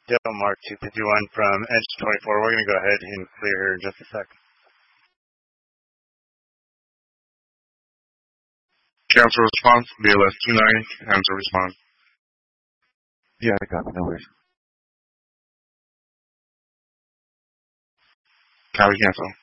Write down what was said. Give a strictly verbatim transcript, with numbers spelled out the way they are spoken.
Del Mark two fifty-one from Edge twenty-four. We're going to go ahead and clear here in just a sec. Cancel response. B L S two ninety. Cancel response. Yeah, I got it. No worries. Copy cancel.